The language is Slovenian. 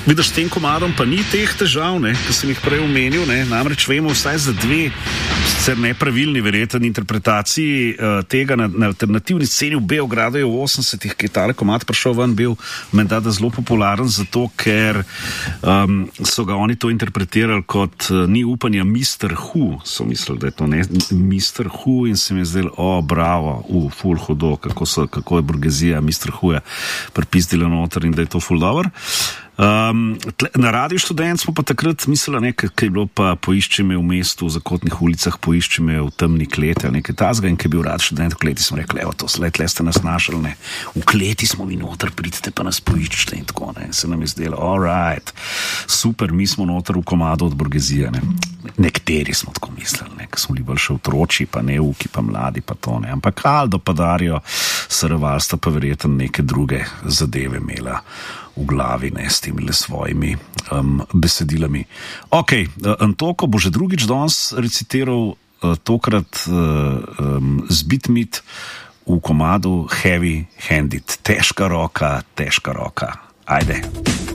Vidiš, s tem komadom pa ni teh težav, ki sem jih prej omenil, namreč vemo vsaj za dve sicer nepravilni verjetni interpretaciji tega na alternativni sceni v Beogradu je v 80-ih, ki je tale komad prišel ven, bil menda zelo popularen, zato ker so ga oni to interpretirali kot ni upanja Mr. Who, so mislili, da je to Mr. Who in se mi je zdelo, bravo, ful hudo, kako je burgezija Mr. Who-ja pripizdila noter in da je to ful dobro. Na Radiu Študent smo pa takrat mislili, kaj je bilo pa poišči me v mestu, v zakotnih ulicah, poišči me v temni kleti, nekaj tazga in kaj je bil Rad Študent v kleti, smo rekli, evo to, tle ste nas našli, v kleti smo vi noter, pridite pa nas poiščite in tako, se nam je zdelo, all right, super, mi smo noter v komadu od burgezije, Nekateri smo tako mislili, ko smo bili bolj še otroči, pa neuki, pa mladi, pa to, ampak Aldo pa Dario Saravalsta pa verjetno neke druge zadeve imela v glavi, s temi svojimi besedilami. Ok, Antoko bo že drugič danes recitiral, tokrat z Beatmeat v komadu Heavy Handed. Težka roka. Ajde.